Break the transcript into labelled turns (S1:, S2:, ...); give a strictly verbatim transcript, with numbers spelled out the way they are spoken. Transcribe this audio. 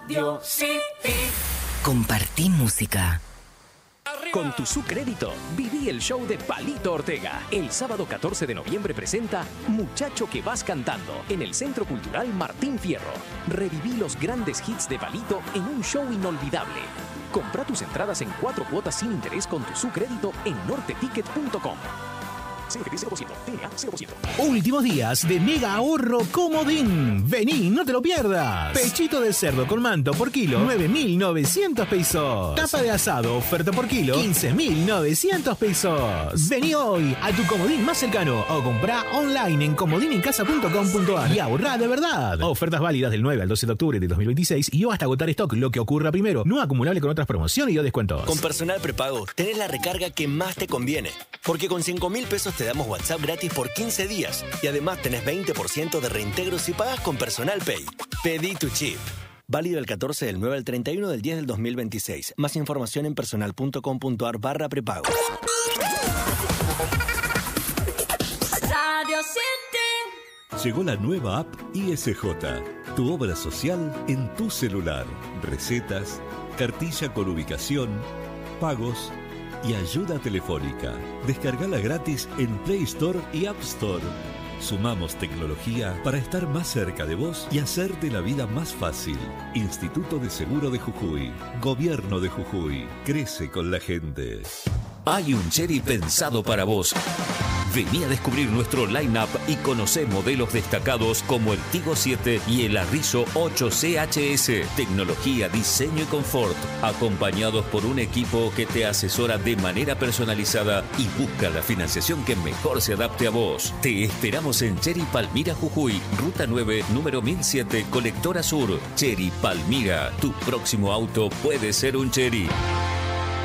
S1: Radio City.
S2: Compartí música.
S3: Con tu Sucrédito, viví el show de Palito Ortega. El sábado catorce de noviembre presenta Muchacho que vas cantando en el Centro Cultural Martín Fierro. Reviví los grandes hits de Palito en un show inolvidable. Compra tus entradas en cuatro cuotas sin interés con tu Sucrédito en norte ticket punto com. C F D cero por ciento, T N A cero por ciento.
S4: Últimos días de mega ahorro Comodín. Vení, no te lo pierdas. Pechito de cerdo con manto por kilo, nueve mil novecientos pesos. Tapa de asado, oferta por kilo, quince mil novecientos pesos. Vení hoy a tu Comodín más cercano o comprá online en comodinencasa punto com punto a r y ahorrá de verdad. Ofertas válidas del nueve al doce de octubre de dos mil veintiséis y o hasta agotar stock, lo que ocurra primero. No acumulable con otras promociones y o descuentos.
S5: Con Personal Prepago tenés la recarga que más te conviene. Porque con cinco mil pesos te damos WhatsApp gratis por quince días. Y además tenés veinte por ciento de reintegro si pagas con Personal Pay. Pedí tu chip. Válido el catorce del nueve al treinta y uno del diez del dos mil veintiséis. Más información en personal punto com punto a r barra prepago.
S1: Radio City.
S6: Llegó la nueva app I S J. Tu obra social en tu celular. Recetas, cartilla con ubicación, pagos y ayuda telefónica. Descargala gratis en Play Store y App Store. Sumamos tecnología para estar más cerca de vos y hacerte la vida más fácil. Instituto de Seguro de Jujuy. Gobierno de Jujuy. Crece con la gente.
S7: Hay un Chery pensado para vos. Vení a descubrir nuestro line-up y conocé modelos destacados como el Tigo siete y el Arrizo ocho C H S. Tecnología, diseño y confort, acompañados por un equipo que te asesora de manera personalizada y busca la financiación que mejor se adapte a vos. Te esperamos en Chery Palmira, Jujuy, Ruta nueve, número mil siete, Colectora Sur. Chery Palmira, tu próximo auto puede ser un Chery.